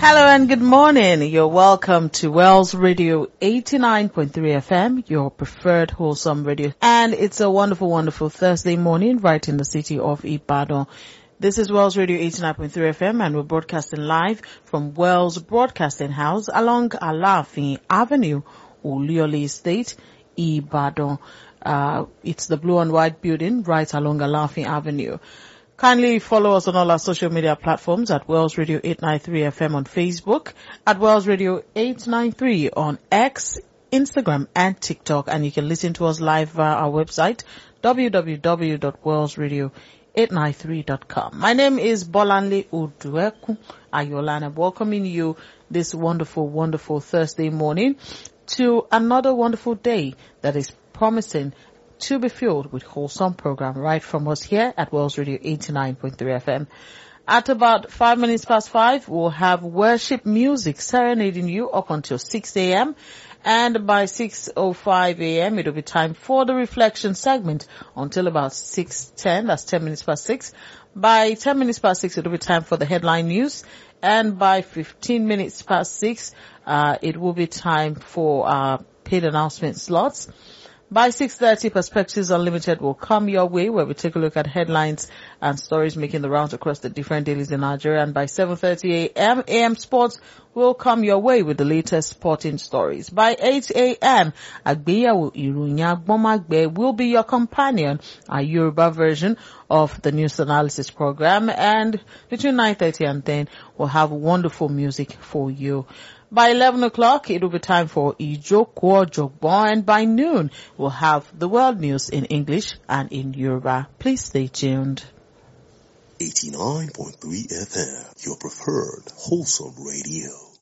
Hello and good morning. You're welcome to Wells Radio 89.3 FM, your preferred wholesome radio. And it's a wonderful, wonderful Thursday morning right in the city of Ibadan. This is Wells Radio 89.3 FM and we're broadcasting live from Wells Broadcasting House along Alafin Avenue, Oluyole Estate, Ibadan. It's the blue and white building right along Alafin Avenue. Kindly follow us on all our social media platforms at Wells Radio 893 FM on Facebook, at Wells Radio 893 on X, Instagram and TikTok. And you can listen to us live via our website, www.wellsradio893.com. My name is Bolanle Udueku Ayolana, welcoming you this wonderful, wonderful Thursday morning to another wonderful day that is promising to be filled with wholesome program right from us here at Wells Radio 89.3 FM. At about 5 minutes past 5, we'll have worship music serenading you up until 6 a.m. And by 6:05 a.m., it'll be time for the reflection segment until about 6:10. That's 10 minutes past 6. By 10 minutes past 6, it'll be time for the headline news. And by 15 minutes past 6, it will be time for paid announcement slots. By 6:30, Perspectives Unlimited will come your way, where we take a look at headlines and stories making the rounds across the different dailies in Nigeria. And by 7:30 a.m., AM Sports will come your way with the latest sporting stories. By 8 a.m., Agbeyawo Iroyin Agbonmagbe will be your companion, a Yoruba version of the news analysis program. And between 9:30 and 10, we'll have wonderful music for you. By 11 o'clock, it will be time for Ijoko Ojogbon, and by noon, we'll have the world news in English and in Yoruba. Please stay tuned. 89.3 FM, your preferred wholesome radio.